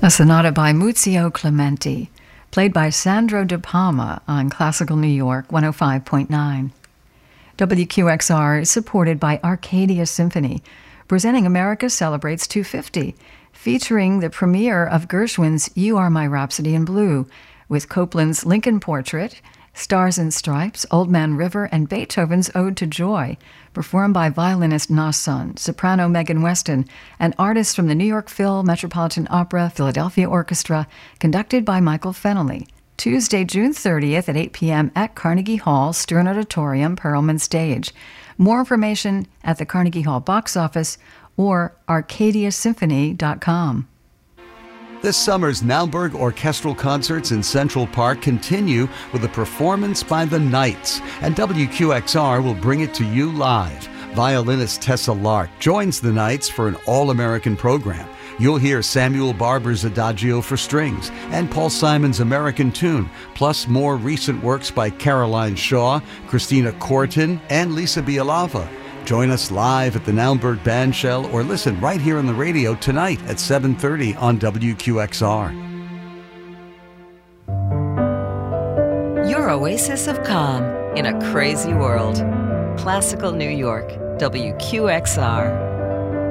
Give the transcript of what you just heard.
A sonata by Muzio Clementi, played by Sandro De Palma on Classical New York 105.9. WQXR is supported by Arcadia Symphony, presenting America Celebrates 250, featuring the premiere of Gershwin's You Are My Rhapsody in Blue, with Copland's Lincoln Portrait, Stars and Stripes, Old Man River, and Beethoven's Ode to Joy, performed by violinist Na Sun, soprano Megan Weston, and artists from the New York Phil, Metropolitan Opera, Philadelphia Orchestra, conducted by Michael Fennelly. Tuesday, June 30th at 8 p.m. at Carnegie Hall, Stern Auditorium, Perelman Stage. More information at the Carnegie Hall box office or arcadiasymphony.com. This summer's Naumburg Orchestral Concerts in Central Park continue with a performance by the Knights, and WQXR will bring it to you live. Violinist Tessa Lark joins the Knights for an all-American program. You'll hear Samuel Barber's Adagio for strings and Paul Simon's American Tune, plus more recent works by Caroline Shaw, Christina Corton, and Lisa Bialava. Join us live at the Naumburg Bandshell or listen right here on the radio tonight at 7:30 on WQXR. Your oasis of calm in a crazy world. Classical New York, WQXR.